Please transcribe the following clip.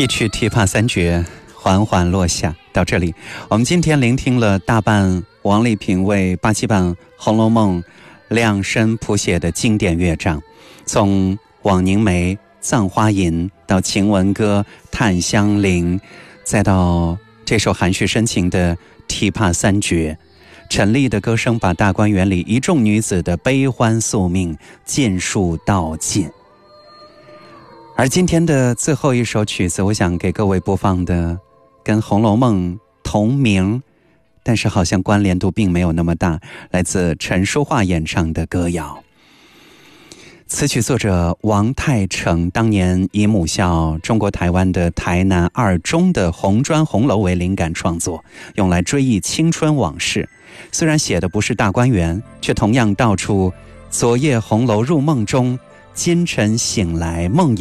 一曲琵琶三绝缓缓落下。到这里，我们今天聆听了大半王丽萍为87版《红楼梦》量身谱写的经典乐章，从《枉凝眉》《葬花吟》到《晴雯歌》《叹香菱》，再到这首含蓄深情的琵琶三绝。陈丽的歌声把大观园里一众女子的悲欢宿命尽数道尽。而今天的最后一首曲子，我想给各位播放的跟《红楼梦》同名，但是好像关联度并没有那么大，来自陈淑桦演唱的歌谣。此曲作者王泰成当年以母校中国台湾的台南二中的红砖红楼为灵感创作，用来追忆青春往事。虽然写的不是大观园，却同样道出昨夜红楼入梦中，今晨醒来梦